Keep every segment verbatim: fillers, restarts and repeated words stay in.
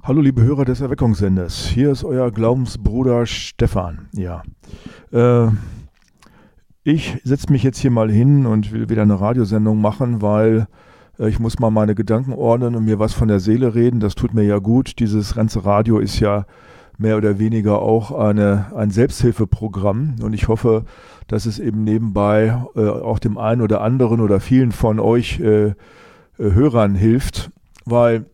Hallo liebe Hörer des Erweckungssenders, hier ist euer Glaubensbruder Stefan. Ja, äh, ich setze mich jetzt hier mal hin und will wieder eine Radiosendung machen, weil äh, ich muss mal meine Gedanken ordnen und mir was von der Seele reden. Das tut mir ja gut. Dieses ganze Radio ist ja mehr oder weniger auch eine, ein Selbsthilfeprogramm und ich hoffe, dass es eben nebenbei äh, auch dem einen oder anderen oder vielen von euch äh, äh, Hörern hilft, weil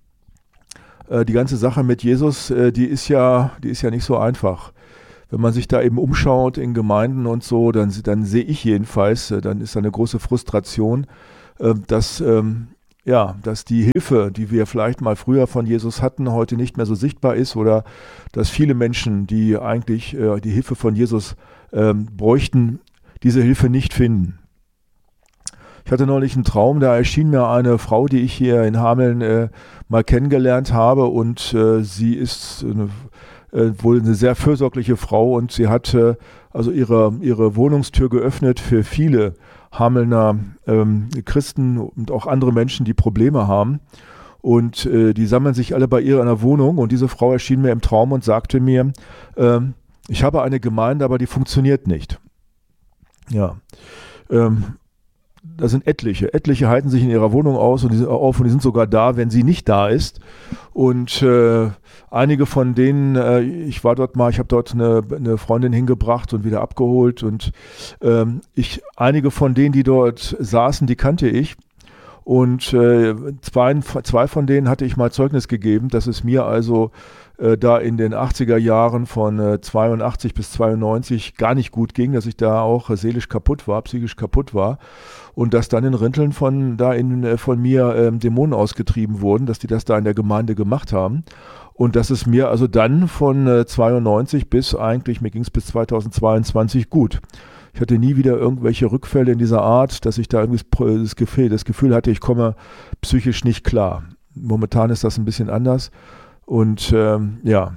die ganze Sache mit Jesus, die ist ja, die ist ja nicht so einfach. Wenn man sich da eben umschaut in Gemeinden und so, dann, dann sehe ich jedenfalls, dann ist da eine große Frustration, dass, ja, dass die Hilfe, die wir vielleicht mal früher von Jesus hatten, heute nicht mehr so sichtbar ist oder dass viele Menschen, die eigentlich die Hilfe von Jesus bräuchten, diese Hilfe nicht finden. Ich hatte neulich einen Traum, da erschien mir eine Frau, die ich hier in Hameln äh, mal kennengelernt habe und äh, sie ist eine, äh, wohl eine sehr fürsorgliche Frau und sie hat äh, also ihre, ihre Wohnungstür geöffnet für viele Hamelner ähm, Christen und auch andere Menschen, die Probleme haben und äh, die sammeln sich alle bei ihr in der Wohnung und diese Frau erschien mir im Traum und sagte mir, äh, ich habe eine Gemeinde, aber die funktioniert nicht. Ja, ähm, Da sind etliche. Etliche halten sich in ihrer Wohnung aus und die sind auf und die sind sogar da, wenn sie nicht da ist. Und äh, einige von denen, äh, ich war dort mal, ich habe dort eine, eine Freundin hingebracht und wieder abgeholt und ähm, ich, einige von denen, die dort saßen, die kannte ich. Und äh, zwei, zwei von denen hatte ich mal Zeugnis gegeben, dass es mir also äh, da in den achtziger Jahren von äh, zweiundachtzig bis zweiundneunzig gar nicht gut ging, dass ich da auch äh, seelisch kaputt war, psychisch kaputt war und dass dann in Rinteln von da in, äh, von mir äh, Dämonen ausgetrieben wurden, dass die das da in der Gemeinde gemacht haben und dass es mir also dann von äh, zweiundneunzig bis eigentlich, mir ging es bis zweitausendzweiundzwanzig gut. Ich hatte nie wieder irgendwelche Rückfälle in dieser Art, dass ich da irgendwie das Gefühl, das Gefühl hatte, ich komme psychisch nicht klar. Momentan ist das ein bisschen anders. Und ähm, ja.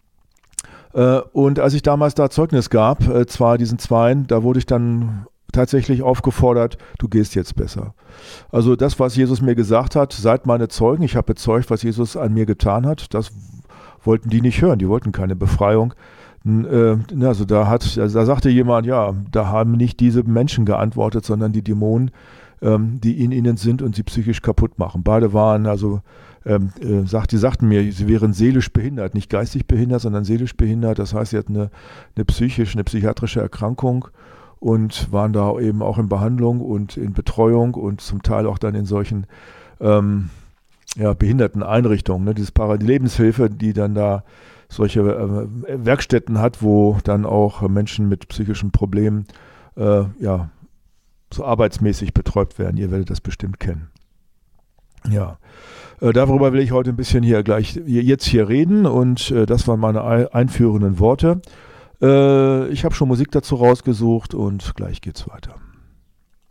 Äh, und als ich damals da Zeugnis gab, äh, zwar diesen Zweien, da wurde ich dann tatsächlich aufgefordert, du gehst jetzt besser. Also das, was Jesus mir gesagt hat, seid meine Zeugen, ich habe bezeugt, was Jesus an mir getan hat, das wollten die nicht hören, die wollten keine Befreiung. Also da hat, also da sagte jemand, ja, da haben nicht diese Menschen geantwortet, sondern die Dämonen, ähm, die in ihnen sind und sie psychisch kaputt machen. Beide waren, also, ähm, äh, sagt, die sagten mir, sie wären seelisch behindert, nicht geistig behindert, sondern seelisch behindert. Das heißt, sie hatten eine, eine psychische, eine psychiatrische Erkrankung und waren da eben auch in Behandlung und in Betreuung und zum Teil auch dann in solchen ähm, ja, Behinderteneinrichtungen, ne? Dieses Para- die Lebenshilfe, die dann da solche äh, Werkstätten hat, wo dann auch Menschen mit psychischen Problemen äh, ja, so arbeitsmäßig betreut werden. Ihr werdet das bestimmt kennen. Ja, äh, darüber will ich heute ein bisschen hier gleich jetzt hier reden und äh, das waren meine einführenden Worte. Äh, ich habe schon Musik dazu rausgesucht und gleich geht's weiter.